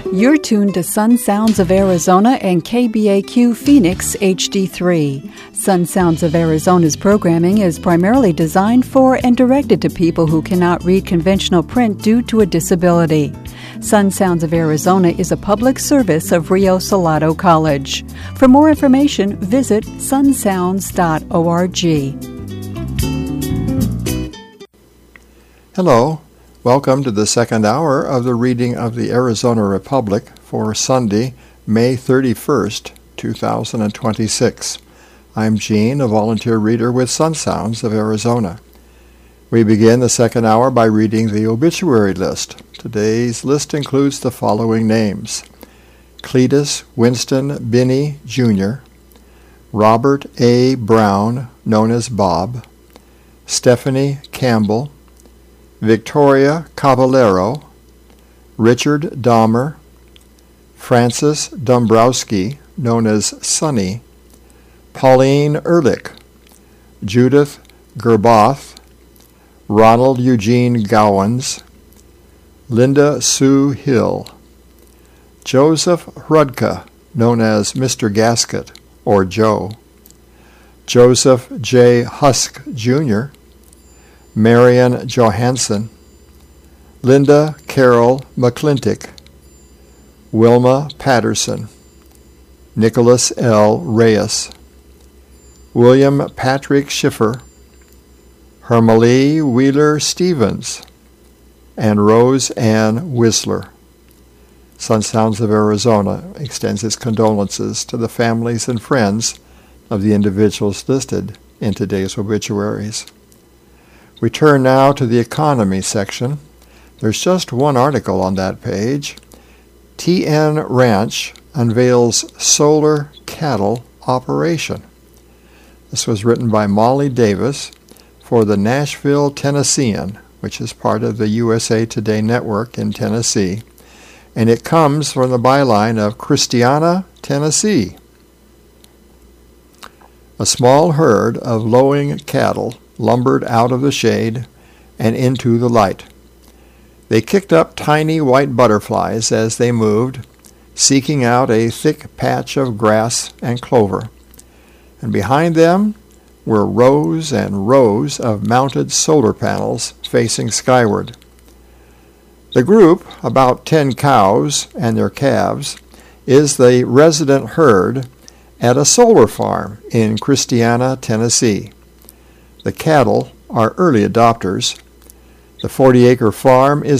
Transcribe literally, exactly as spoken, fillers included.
You're tuned to Sun Sounds of Arizona and K B A Q Phoenix H D three. Sun Sounds of Arizona's programming is primarily designed for and directed to people who cannot read conventional print due to a disability. Sun Sounds of Arizona is a public service of Rio Salado College. For more information, visit sun sounds dot org. Hello. Welcome to the second hour of the reading of the Arizona Republic for Sunday, May thirty-first, two thousand twenty-six. I'm Gene, a volunteer reader with Sun Sounds of Arizona. We begin the second hour by reading the obituary list. Today's list includes the following names: Cletus Winston Binney, Junior, Robert A. Brown, known as Bob, Stephanie Campbell, Victoria Cavallero, Richard Dahmer, Francis Dombrowski, known as Sonny, Pauline Ehrlich, Judith Gerboth, Ronald Eugene Gowans, Linda Sue Hill, Joseph Hrudka, known as Mister Gasket or Joe, Joseph J. Husk, Junior, Marion Johansson, Linda Carol McClintock, Wilma Patterson, Nicholas L. Reyes, William Patrick Schiffer, Hermalee Wheeler Stevens, and Rose Ann Whistler. Sun Sounds of Arizona extends its condolences to the families and friends of the individuals listed in today's obituaries. We turn now to the economy section. There's just one article on that page. T N Ranch unveils solar cattle operation. This was written by Molly Davis for the Nashville Tennessean, which is part of the U S A Today network in Tennessee, and it comes from the byline of Christiana, Tennessee. A small herd of lowing cattle lumbered out of the shade and into the light. They kicked up tiny white butterflies as they moved, seeking out a thick patch of grass and clover. And behind them were rows and rows of mounted solar panels facing skyward. The group, about ten cows and their calves, is the resident herd at a solar farm in Christiana, Tennessee. The cattle are early adopters. The forty-acre farm is